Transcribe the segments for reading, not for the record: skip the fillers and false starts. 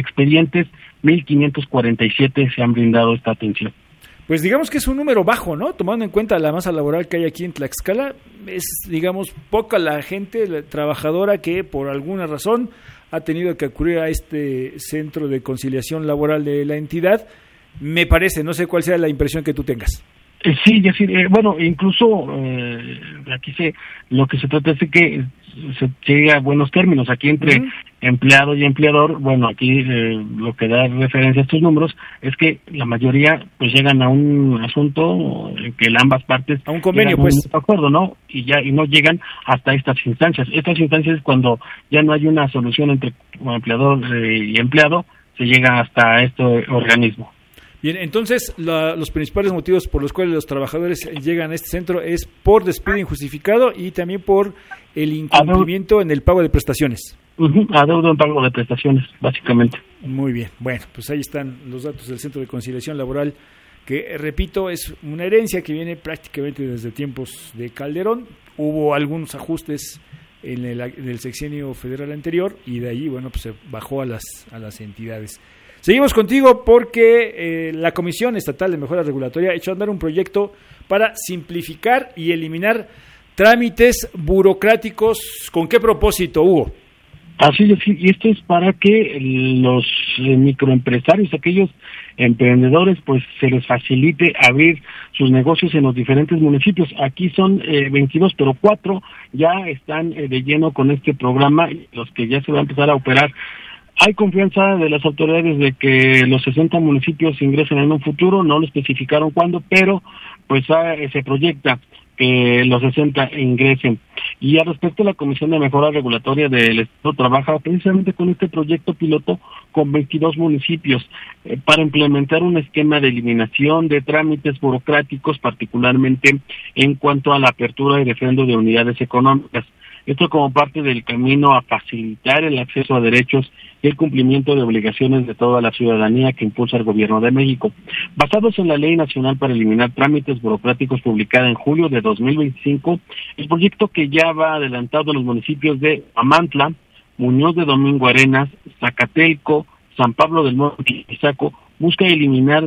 expedientes, 1,547 se han brindado esta atención. Pues digamos que es un número bajo, ¿no? Tomando en cuenta la masa laboral que hay aquí en Tlaxcala, es, digamos, poca la gente la trabajadora que por alguna razón ha tenido que acudir a este centro de conciliación laboral de la entidad. Me parece, no sé cuál sea la impresión que tú tengas. Sí, bueno, incluso aquí lo que se trata es de que se llegue a buenos términos aquí entre empleado y empleador. Bueno, aquí lo que da referencia a estos números es que la mayoría pues llegan a un asunto que ambas partes a un convenio, pues, un acuerdo, ¿no? Y no llegan hasta estas instancias. Estas instancias es cuando ya no hay una solución entre empleador y empleado, se llega hasta este organismo. Bien, entonces los principales motivos por los cuales los trabajadores llegan a este centro es por despido injustificado y también por el incumplimiento en el pago de prestaciones. Adeudo en pago de prestaciones, básicamente. Muy bien, bueno, pues ahí están los datos del Centro de Conciliación Laboral, que repito, es una herencia que viene prácticamente desde tiempos de Calderón. Hubo algunos ajustes en el sexenio federal anterior y de ahí, bueno, pues se bajó a las entidades. Seguimos contigo porque la Comisión Estatal de Mejora Regulatoria ha hecho andar un proyecto para simplificar y eliminar trámites burocráticos. ¿Con qué propósito, Hugo? Así es, y esto es para que los microempresarios, aquellos emprendedores, pues se les facilite abrir sus negocios en los diferentes municipios. Aquí son 22, pero 4 ya están de lleno con este programa, los que ya se va a empezar a operar. Hay confianza de las autoridades de que los 60 municipios ingresen en un futuro, no lo especificaron cuándo, pero pues se proyecta que los 60 ingresen. Y al respecto, la Comisión de Mejora Regulatoria del Estado trabaja precisamente con este proyecto piloto con 22 municipios para implementar un esquema de eliminación de trámites burocráticos, particularmente en cuanto a la apertura y refrendo de unidades económicas. Esto como parte del camino a facilitar el acceso a derechos y el cumplimiento de obligaciones de toda la ciudadanía que impulsa el Gobierno de México. Basados en la Ley Nacional para Eliminar Trámites Burocráticos publicada en julio de 2025, el proyecto que ya va adelantado en los municipios de Amantla, Muñoz de Domingo Arenas, Zacatelco, San Pablo del Monte y Pisaco, busca eliminar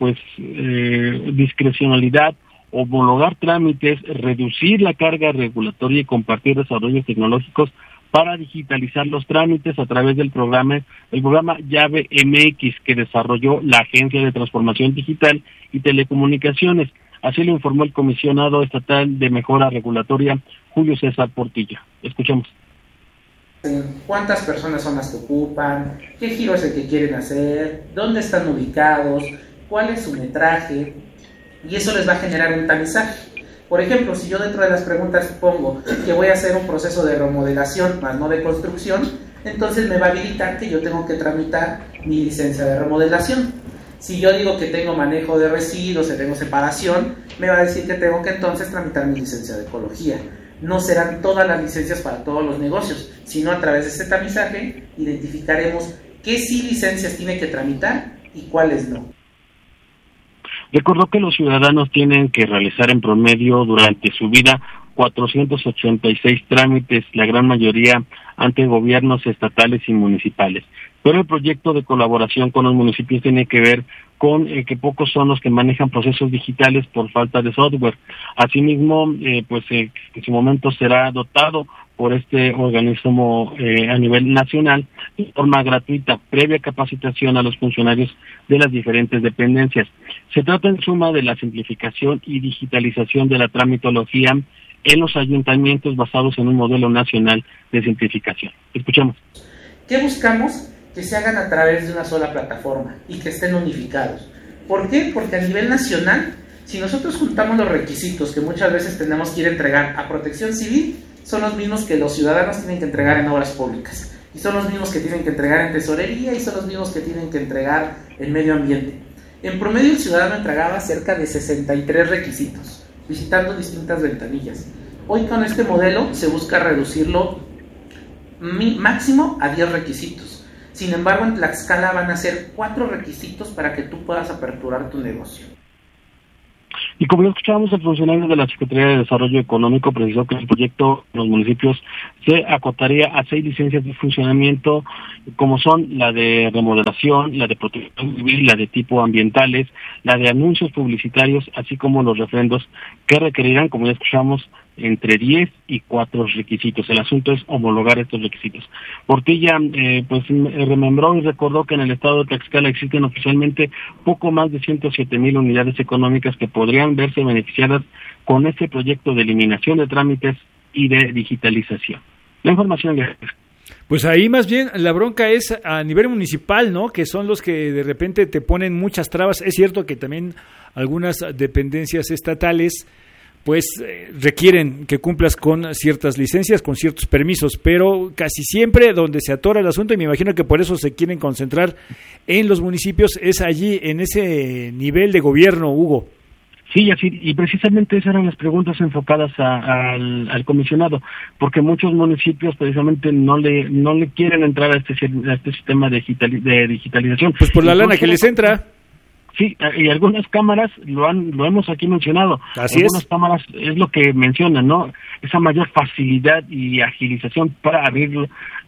discrecionalidad, homologar trámites, reducir la carga regulatoria y compartir desarrollos tecnológicos para digitalizar los trámites a través del programa Llave MX que desarrolló la Agencia de Transformación Digital y Telecomunicaciones. Así lo informó el comisionado estatal de Mejora Regulatoria, Julio César Portilla. Escuchemos. ¿Cuántas personas son las que ocupan? ¿Qué giro es el que quieren hacer? ¿Dónde están ubicados? ¿Cuál es su metraje? Y eso les va a generar un tamizaje. Por ejemplo, si yo dentro de las preguntas pongo que voy a hacer un proceso de remodelación más no de construcción, entonces me va a habilitar que yo tengo que tramitar mi licencia de remodelación. Si yo digo que tengo manejo de residuos, que tengo separación, me va a decir que tengo que entonces tramitar mi licencia de ecología. No serán todas las licencias para todos los negocios, sino a través de este tamizaje identificaremos qué sí licencias tiene que tramitar y cuáles no. Recordó que los ciudadanos tienen que realizar en promedio durante su vida 486 trámites, la gran mayoría ante gobiernos estatales y municipales. Pero el proyecto de colaboración con los municipios tiene que ver con que pocos son los que manejan procesos digitales por falta de software. Asimismo, en su momento será dotado por este organismo a nivel nacional de forma gratuita, previa capacitación a los funcionarios de las diferentes dependencias. Se trata en suma de la simplificación y digitalización de la tramitología en los ayuntamientos basados en un modelo nacional de simplificación. Escuchamos. ¿Qué buscamos? Que se hagan a través de una sola plataforma y que estén unificados. ¿Por qué? Porque a nivel nacional, si nosotros juntamos los requisitos que muchas veces tenemos que ir a entregar a Protección Civil, son los mismos que los ciudadanos tienen que entregar en obras públicas, y son los mismos que tienen que entregar en tesorería, y son los mismos que tienen que entregar en medio ambiente. En promedio el ciudadano entregaba cerca de 63 requisitos, visitando distintas ventanillas. Hoy con este modelo se busca reducirlo máximo a 10 requisitos. Sin embargo, en Tlaxcala van a ser 4 requisitos para que tú puedas aperturar tu negocio. Y como ya escuchábamos, el funcionario de la Secretaría de Desarrollo Económico precisó que el proyecto en los municipios se acotaría a 6 licencias de funcionamiento, como son la de remodelación, la de protección civil, la de tipo ambientales, la de anuncios publicitarios, así como los refrendos que requerirán, como ya escuchamos, entre 10 y 4 requisitos. El asunto es homologar estos requisitos. Portilla remembró y recordó que en el estado de Tlaxcala existen oficialmente poco más de 107,000 unidades económicas que podrían verse beneficiadas con este proyecto de eliminación de trámites y de digitalización. La información de... Pues ahí más bien la bronca es a nivel municipal, ¿no? Que son los que de repente te ponen muchas trabas. Es cierto que también algunas dependencias estatales pues requieren que cumplas con ciertas licencias, con ciertos permisos, pero casi siempre donde se atora el asunto, y me imagino que por eso se quieren concentrar en los municipios, es allí, en ese nivel de gobierno, Hugo. Sí, así, y precisamente esas eran las preguntas enfocadas al comisionado, porque muchos municipios precisamente no le quieren entrar a este sistema de digitalización. Pues por la lana que les entra. Sí, y algunas cámaras lo hemos aquí mencionado. Así algunas es. Cámaras es lo que mencionan, ¿no? Esa mayor facilidad y agilización para abrir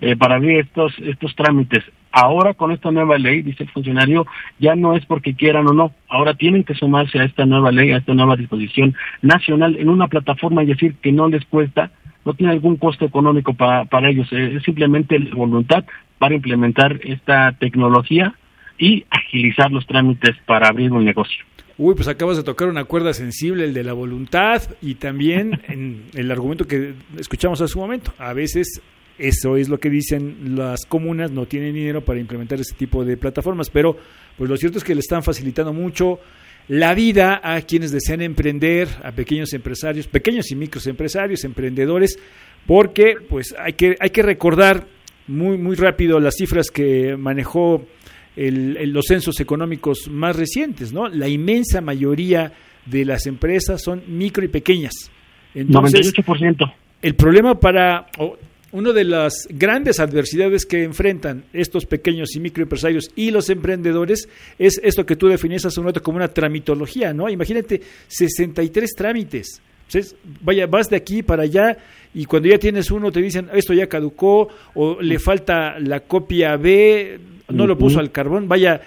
estos trámites. Ahora con esta nueva ley, dice el funcionario, ya no es porque quieran o no. Ahora tienen que sumarse a esta nueva ley, a esta nueva disposición nacional en una plataforma y decir que no les cuesta, no tiene algún costo económico para ellos. Es simplemente la voluntad para implementar esta tecnología y agilizar los trámites para abrir un negocio. Uy, pues acabas de tocar una cuerda sensible, el de la voluntad, y también en el argumento que escuchamos hace un momento. A veces eso es lo que dicen las comunas, no tienen dinero para implementar este tipo de plataformas, pero pues lo cierto es que le están facilitando mucho la vida a quienes desean emprender, a pequeños empresarios, pequeños y microempresarios, emprendedores, porque pues hay que recordar muy rápido las cifras que manejó los censos económicos más recientes, ¿no? La inmensa mayoría de las empresas son micro y pequeñas. Entonces, 98%. El problema una de las grandes adversidades que enfrentan estos pequeños y microempresarios y los emprendedores es esto que tú definías hace un rato como una tramitología, ¿no? Imagínate, 63 trámites. Entonces, vas de aquí para allá y cuando ya tienes uno te dicen esto ya caducó o le falta la copia B, no lo puso al carbón.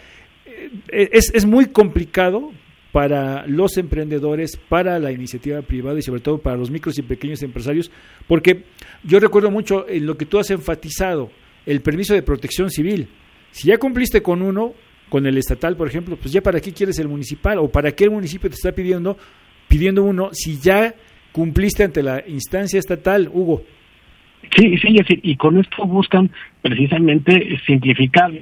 Es muy complicado para los emprendedores, para la iniciativa privada y sobre todo para los micros y pequeños empresarios, porque yo recuerdo mucho en lo que tú has enfatizado, el permiso de protección civil. Si ya cumpliste con uno, con el estatal, por ejemplo, pues ya para qué quieres el municipal o para qué el municipio te está pidiendo uno si ya cumpliste ante la instancia estatal, Hugo. Sí, y con esto buscan precisamente simplificar,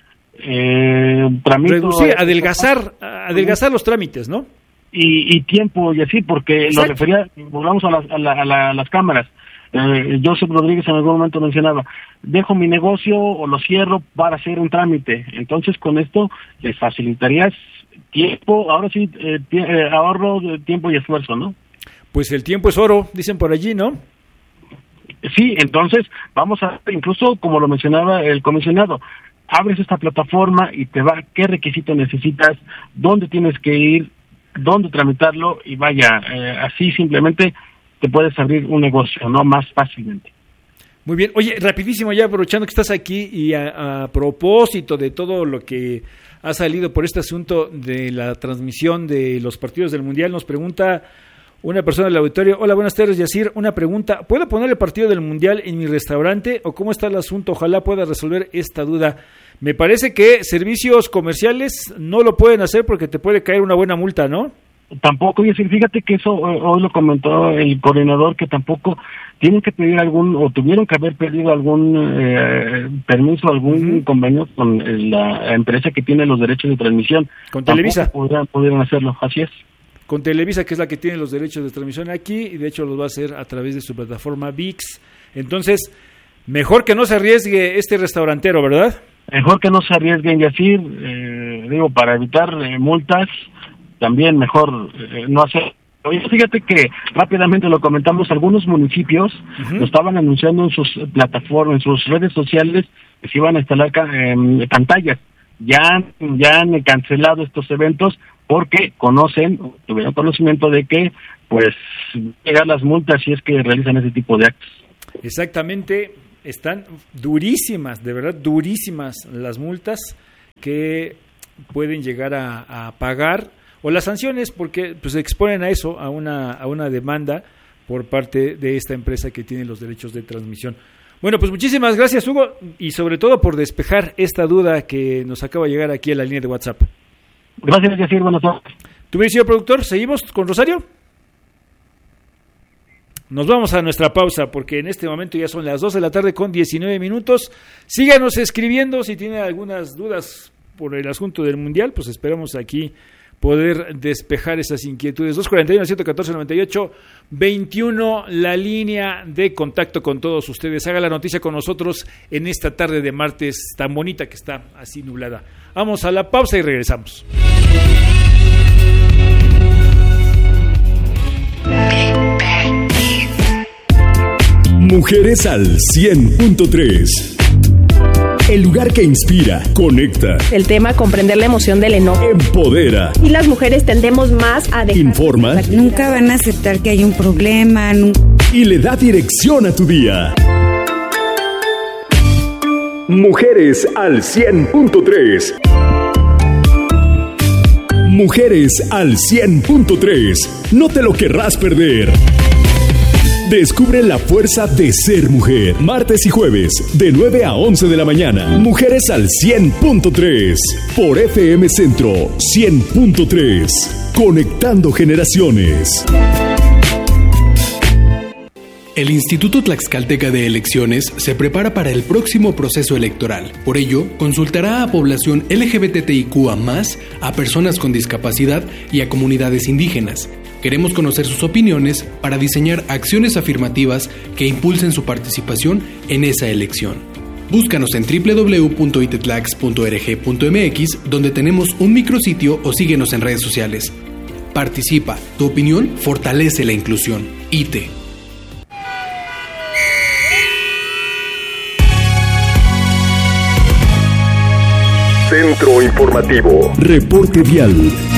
reducir, adelgazar los trámites, ¿no? Y tiempo y así, porque Exacto. Volvamos a las cámaras. Joseph Rodríguez en algún momento mencionaba, dejo mi negocio o lo cierro para hacer un trámite. Entonces con esto les facilitarías tiempo, ahora sí, ahorro de tiempo y esfuerzo, ¿no? Pues el tiempo es oro, dicen por allí, ¿no? Sí, entonces vamos a, incluso como lo mencionaba el comisionado, abres esta plataforma y te va qué requisito necesitas, dónde tienes que ir, dónde tramitarlo y así simplemente te puedes abrir un negocio, ¿no? Más fácilmente. Muy bien. Oye, rapidísimo, ya aprovechando que estás aquí y a propósito de todo lo que ha salido por este asunto de la transmisión de los partidos del Mundial, nos pregunta una persona del auditorio: hola, buenas tardes, Yacir, una pregunta, ¿puedo poner el partido del Mundial en mi restaurante o cómo está el asunto? Ojalá pueda resolver esta duda. Me parece que servicios comerciales no lo pueden hacer porque te puede caer una buena multa, ¿no? Tampoco, y fíjate que eso hoy lo comentó el coordinador, que tampoco tienen que pedir o tuvieron que haber pedido algún permiso, algún convenio con la empresa que tiene los derechos de transmisión. Con Televisa. Pudieron hacerlo, así es. Con Televisa, que es la que tiene los derechos de transmisión aquí, y de hecho los va a hacer a través de su plataforma ViX. Entonces, mejor que no se arriesgue este restaurantero, ¿verdad? Mejor que no se arriesguen, Yacir, para evitar multas. También mejor no hacer. Oye, fíjate que rápidamente lo comentamos, algunos municipios lo estaban anunciando en sus plataformas, en sus redes sociales, que se iban a instalar pantallas ya han cancelado estos eventos porque tuvieron conocimiento de que pues llegan las multas si es que realizan ese tipo de actos. Exactamente, están durísimas, de verdad durísimas las multas que pueden llegar a pagar, o las sanciones, porque pues se exponen a eso, a una demanda por parte de esta empresa que tiene los derechos de transmisión. Bueno, pues muchísimas gracias, Hugo, y sobre todo por despejar esta duda que nos acaba de llegar aquí a la línea de WhatsApp. Gracias, Yacir, buenas tardes. ¿Tú me señor productor? ¿Seguimos con Rosario? Nos vamos a nuestra pausa porque en este momento ya son las 2 de la tarde con 19 minutos. Síganos escribiendo si tienen algunas dudas por el asunto del Mundial, pues esperamos aquí poder despejar esas inquietudes. 241-114-98-21, la línea de contacto con todos ustedes. Haga la noticia con nosotros en esta tarde de martes tan bonita que está así nublada. Vamos a la pausa y regresamos. Mujeres al 100.3. El lugar que inspira, conecta. El tema, comprender la emoción del enojo. Empodera. Y las mujeres tendemos más a dejar... Informa. Nunca van a aceptar que hay un problema. Y le da dirección a tu día. Mujeres al 100.3. Mujeres al 100.3. No te lo querrás perder. Descubre la fuerza de ser mujer. Martes y jueves, de 9 a 11 de la mañana. Mujeres al 100.3. Por FM Centro 100.3. Conectando generaciones. El Instituto Tlaxcalteca de Elecciones se prepara para el próximo proceso electoral. Por ello, consultará a población LGBTIQA+, a personas con discapacidad y a comunidades indígenas. Queremos conocer sus opiniones para diseñar acciones afirmativas que impulsen su participación en esa elección. Búscanos en www.itetlax.org.mx, donde tenemos un micrositio, o síguenos en redes sociales. Participa, tu opinión fortalece la inclusión. ITE. Centro Informativo. Reporte vial.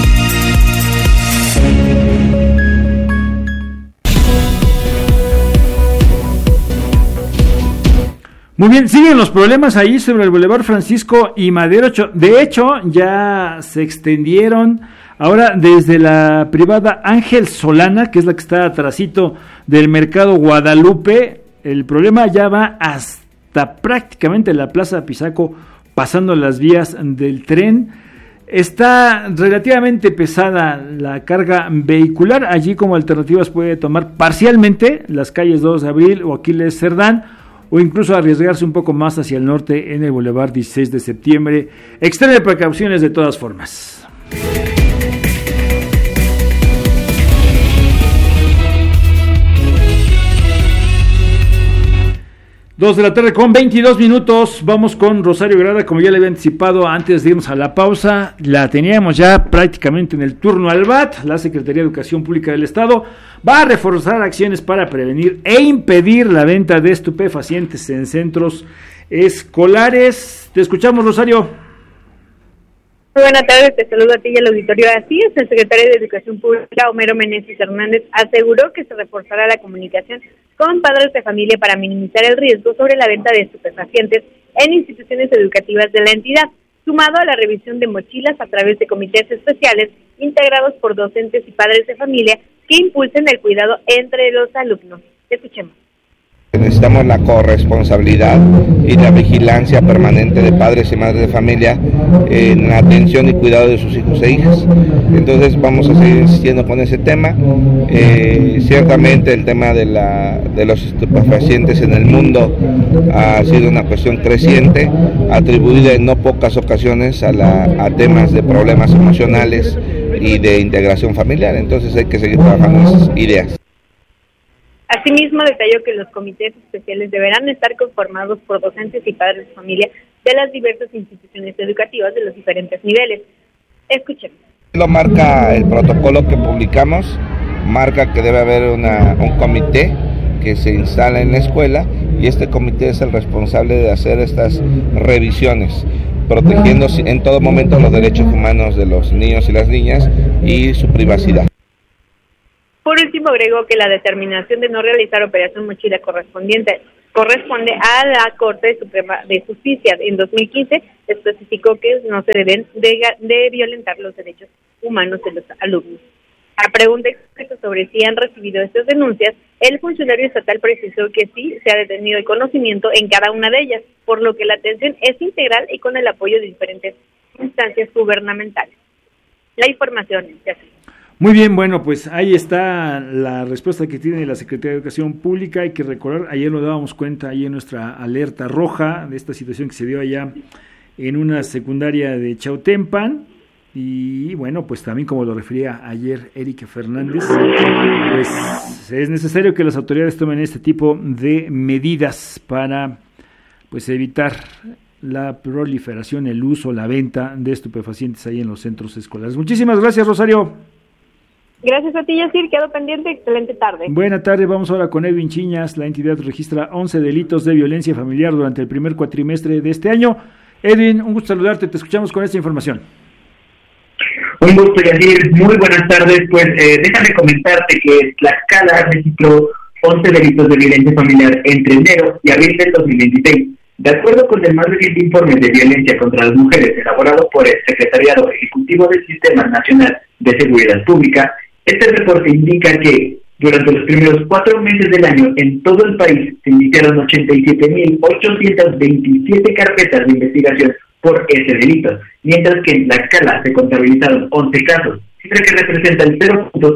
Muy bien, siguen los problemas ahí sobre el Boulevard Francisco y Madero. De hecho, ya se extendieron ahora desde la privada Ángel Solana, que es la que está atrasito del Mercado Guadalupe. El problema ya va hasta prácticamente la Plaza Pisaco, pasando las vías del tren. Está relativamente pesada la carga vehicular. Allí como alternativas puede tomar parcialmente las calles 2 de Abril o Aquiles Cerdán, o incluso arriesgarse un poco más hacia el norte en el Boulevard 16 de septiembre. Extreme precauciones de todas formas. 2 de la tarde con 22 minutos, vamos con Rosario Grada, como ya le había anticipado antes de irnos a la pausa, la teníamos ya prácticamente en el turno al BAT. La Secretaría de Educación Pública del Estado va a reforzar acciones para prevenir e impedir la venta de estupefacientes en centros escolares. Te escuchamos, Rosario. Muy buenas tardes, te saludo a ti y al auditorio. Así es, el secretario de Educación Pública, Homero Meneses Hernández, aseguró que se reforzará la comunicación con padres de familia para minimizar el riesgo sobre la venta de estupefacientes en instituciones educativas de la entidad, sumado a la revisión de mochilas a través de comités especiales integrados por docentes y padres de familia que impulsen el cuidado entre los alumnos. Escuchemos. Necesitamos la corresponsabilidad y la vigilancia permanente de padres y madres de familia en la atención y cuidado de sus hijos e hijas. Entonces vamos a seguir insistiendo con ese tema. Ciertamente el tema de los estupefacientes en el mundo ha sido una cuestión creciente, atribuida en no pocas ocasiones a temas de problemas emocionales y de integración familiar. Entonces hay que seguir trabajando en esas ideas. Asimismo, detalló que los comités especiales deberán estar conformados por docentes y padres de familia de las diversas instituciones educativas de los diferentes niveles. Escuchemos. Lo marca el protocolo que publicamos, marca que debe haber un comité que se instala en la escuela y este comité es el responsable de hacer estas revisiones. protegiendo en todo momento los derechos humanos de los niños y las niñas y su privacidad. Por último, agregó que la determinación de no realizar Operación Mochila corresponde a la Corte Suprema de Justicia. En 2015 especificó que no se deben de violentar los derechos humanos de los alumnos. A pregunta expresa sobre si han recibido estas denuncias, el funcionario estatal precisó que sí se ha tenido el conocimiento en cada una de ellas, por lo que la atención es integral y con el apoyo de diferentes instancias gubernamentales. La información es así. Muy bien, bueno, pues ahí está la respuesta que tiene la Secretaría de Educación Pública. Hay que recordar, ayer lo dábamos cuenta ahí en nuestra alerta roja de esta situación que se dio allá en una secundaria de Chautempan. Y bueno, pues también como lo refería ayer Erika Fernández, pues es necesario que las autoridades tomen este tipo de medidas para pues evitar la proliferación, el uso, la venta de estupefacientes ahí en los centros escolares. Muchísimas gracias, Rosario. Gracias a ti, Yacir, quedo pendiente, excelente tarde. Buena tarde, vamos ahora con Edwin Chiñas. La entidad registra 11 delitos de violencia familiar durante el primer cuatrimestre de este año. Edwin, un gusto saludarte, te escuchamos con esta información. Un gusto, Yacir, muy buenas tardes. Pues déjame comentarte que Tlaxcala registró 11 delitos de violencia familiar entre enero y abril del 2026. De acuerdo con el más reciente informe de violencia contra las mujeres elaborado por el Secretariado Ejecutivo del Sistema Nacional de Seguridad Pública, este reporte indica que durante los primeros 4 meses del año en todo el país se iniciaron 87.827 carpetas de investigación por ese delito, mientras que en Tlaxcala se contabilizaron 11 casos, cifra que representa el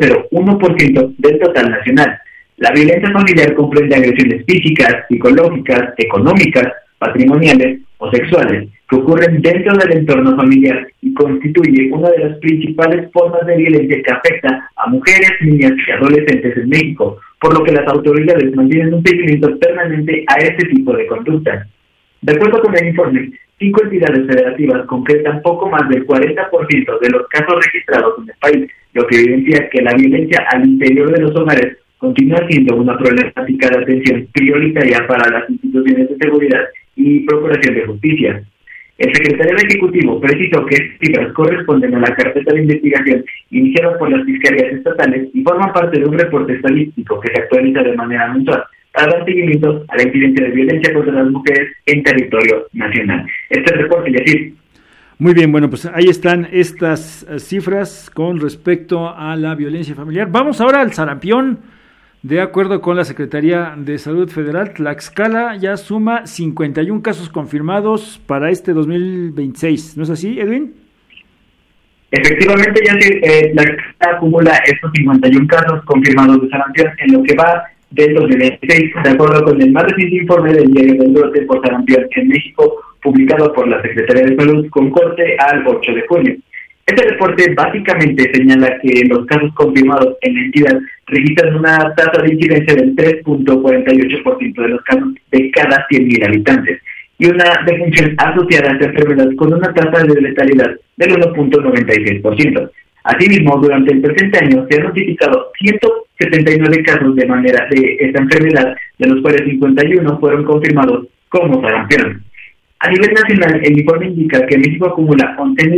0.01% del total nacional. La violencia familiar comprende agresiones físicas, psicológicas, económicas, patrimoniales o sexuales que ocurren dentro del entorno familiar y constituye una de las principales formas de violencia que afecta a mujeres, niñas y adolescentes en México, por lo que las autoridades mantienen un seguimiento permanente a este tipo de conductas. De acuerdo con el informe, 5 entidades federativas concretan poco más del 40% de los casos registrados en el país, lo que evidencia que la violencia al interior de los hogares continúa siendo una problemática de atención prioritaria para las instituciones de seguridad y procuración de justicia. El secretario ejecutivo precisó que estas cifras corresponden a la carpeta de investigación iniciada por las fiscalías estatales y forman parte de un reporte estadístico que se actualiza de manera mensual para dar seguimiento a la incidencia de violencia contra las mujeres en territorio nacional. Este reporte, Yacir. Muy bien, bueno, pues ahí están estas cifras con respecto a la violencia familiar. Vamos ahora al sarampión. De acuerdo con la Secretaría de Salud Federal, Tlaxcala ya suma 51 casos confirmados para este 2026. ¿No es así, Edwin? Efectivamente, Tlaxcala acumula estos 51 casos confirmados de sarampión en lo que va del 2026, de acuerdo con el más reciente informe del diario del brote por sarampión en México, publicado por la Secretaría de Salud con corte al 8 de junio. Este reporte básicamente señala que los casos confirmados en la entidad registran una tasa de incidencia del 3.48% de los casos de cada 100.000 habitantes y una defunción asociada a esta enfermedad con una tasa de letalidad del 1.96%. Asimismo, durante el presente año se han notificado 179 casos de esta enfermedad, de los cuales 51 fueron confirmados como sarampión. A nivel nacional, el informe indica que México acumula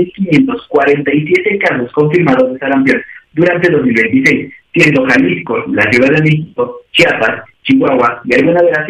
11.547 casos confirmados de sarampión durante 2026, siendo Jalisco, la Ciudad de México, Chiapas, Chihuahua y algunas de las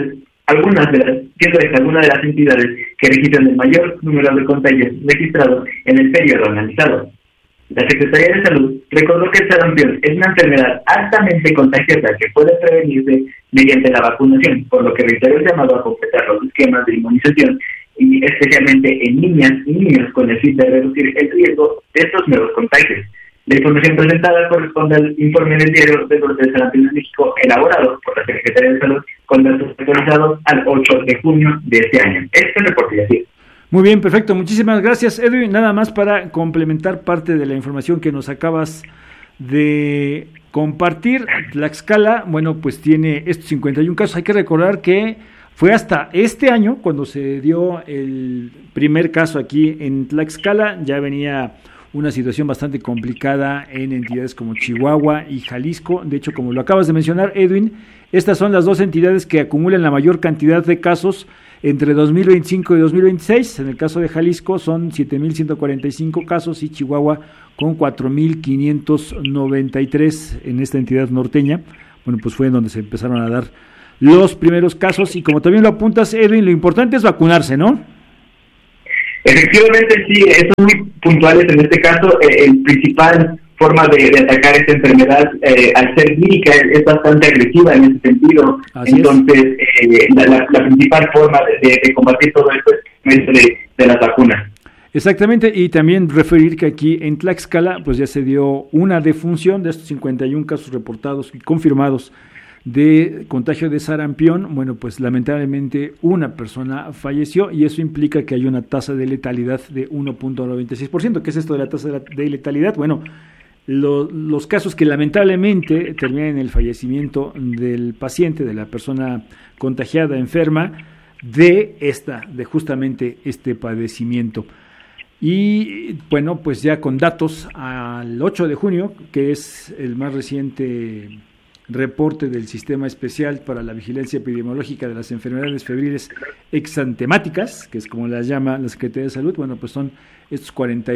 entidades que registran el mayor número de contagios registrados en el periodo analizado. La Secretaría de Salud recordó que el sarampión es una enfermedad altamente contagiosa que puede prevenirse mediante la vacunación, por lo que reiteró el llamado a completar los esquemas de inmunización y especialmente en niñas y niños con el fin de reducir el riesgo de estos nuevos contagios. La información presentada corresponde al informe del diario del brote de sarampión en México elaborado por la Secretaría de Salud con datos actualizados al 8 de junio de este año. Este reporte así. Muy bien, perfecto. Muchísimas gracias, Edwin. Nada más para complementar parte de la información que nos acabas de compartir. Tlaxcala, bueno, pues tiene estos 51 casos. Hay que recordar que fue hasta este año cuando se dio el primer caso aquí en Tlaxcala. Ya venía una situación bastante complicada en entidades como Chihuahua y Jalisco. De hecho, como lo acabas de mencionar, Edwin, estas son las dos entidades que acumulan la mayor cantidad de casos entre 2025 y 2026. En el caso de Jalisco son 7,145 casos y Chihuahua con 4,593 en esta entidad norteña. Bueno, pues fue en donde se empezaron a dar los primeros casos, y como también lo apuntas, Edwin, lo importante es vacunarse, ¿no? Efectivamente, sí, son muy puntuales en este caso. El principal forma de atacar esta enfermedad, al ser vírica, es bastante agresiva en ese sentido. Entonces, la principal forma de combatir todo esto es medio de las vacunas. Exactamente, y también referir que aquí en Tlaxcala pues ya se dio una defunción de estos 51 casos reportados y confirmados de contagio de sarampión. Bueno, pues lamentablemente una persona falleció, y eso implica que hay una tasa de letalidad de 1.96%. ¿Qué es esto de la tasa de letalidad? Bueno, los casos que lamentablemente terminan en el fallecimiento del paciente, de la persona contagiada, enferma, de justamente este padecimiento. Y bueno, pues ya con datos al 8 de junio, que es el más reciente reporte del Sistema Especial para la Vigilancia Epidemiológica de las Enfermedades Febriles Exantemáticas, que es como las llama la Secretaría de Salud, bueno, pues son estos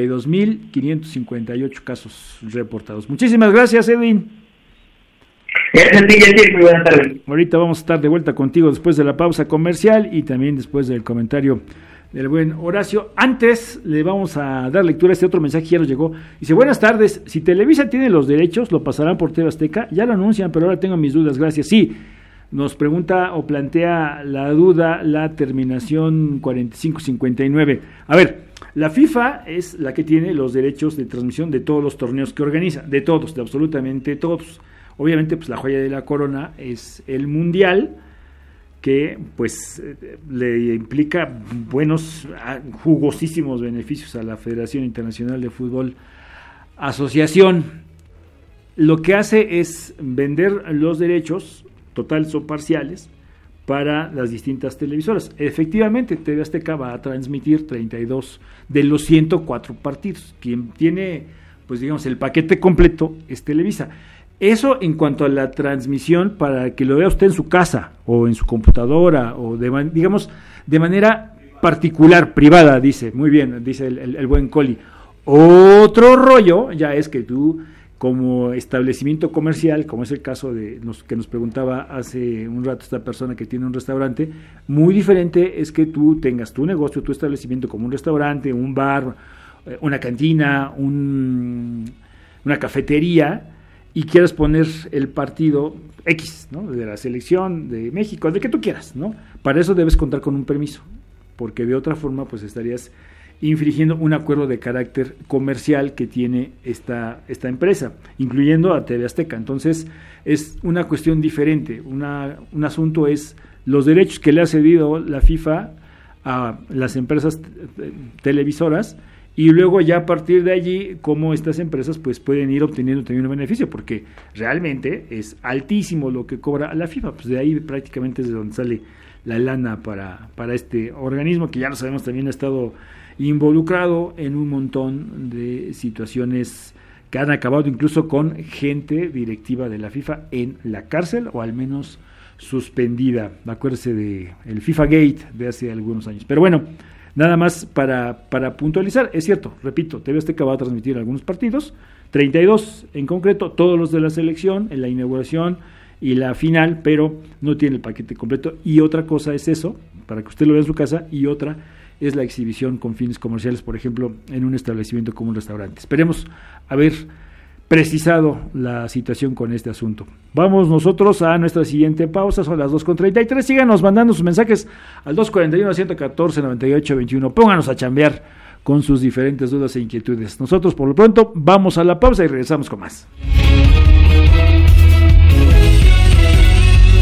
42,558 casos reportados. Muchísimas gracias, Edwin. Gracias a ti, Yaciel, muy buenas tardes. Ahorita vamos a estar de vuelta contigo después de la pausa comercial y también después del comentario del buen Horacio. Antes le vamos a dar lectura a este otro mensaje que ya nos llegó. Dice: buenas tardes, si Televisa tiene los derechos, ¿lo pasarán por TV Azteca? Ya lo anuncian, pero ahora tengo mis dudas, gracias. Sí, nos pregunta o plantea la duda la terminación 4559. A ver, la FIFA es la que tiene los derechos de transmisión de todos los torneos que organiza, de todos, de absolutamente todos. Obviamente, pues la joya de la corona es el Mundial, que pues le implica buenos, jugosísimos beneficios a la Federación Internacional de Fútbol Asociación. Lo que hace es vender los derechos, totales o parciales, para las distintas televisoras. Efectivamente, TV Azteca va a transmitir 32 de los 104 partidos. Quien tiene, pues digamos, el paquete completo es Televisa. Eso en cuanto a la transmisión, para que lo vea usted en su casa o en su computadora o digamos de manera particular, privada, dice, muy bien, dice el buen Coli. Otro rollo ya es que tú, como establecimiento comercial, como es el caso de que nos preguntaba hace un rato esta persona que tiene un restaurante, muy diferente es que tú tengas tu negocio, tu establecimiento como un restaurante, un bar, una cantina, una cafetería, y quieras poner el partido X, ¿no?, de la selección de México, de que tú quieras, ¿no? Para eso debes contar con un permiso, porque de otra forma pues estarías infringiendo un acuerdo de carácter comercial que tiene esta empresa, incluyendo a TV Azteca. Entonces es una cuestión diferente. Un asunto es los derechos que le ha cedido la FIFA a las empresas televisoras, y luego ya a partir de allí cómo estas empresas pues pueden ir obteniendo también un beneficio, porque realmente es altísimo lo que cobra la FIFA. Pues de ahí prácticamente es de donde sale la lana para este organismo, que ya lo sabemos también ha estado involucrado en un montón de situaciones que han acabado incluso con gente directiva de la FIFA en la cárcel, o al menos suspendida. Acuérdese de el FIFA Gate de hace algunos años. Pero bueno, nada más para puntualizar, es cierto, repito, TV Azteca va a transmitir algunos partidos, 32 en concreto, todos los de la selección, en la inauguración y la final, pero no tiene el paquete completo. Y otra cosa es eso, para que usted lo vea en su casa, y otra es la exhibición con fines comerciales, por ejemplo, en un establecimiento como un restaurante. Esperemos haber precisado la situación con este asunto. Vamos nosotros a nuestra siguiente pausa, son las 2:33. Síganos mandando sus mensajes al 241-114-9821. Pónganos a chambear con sus diferentes dudas e inquietudes. Nosotros, por lo pronto, vamos a la pausa y regresamos con más.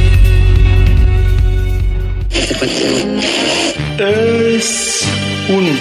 Es un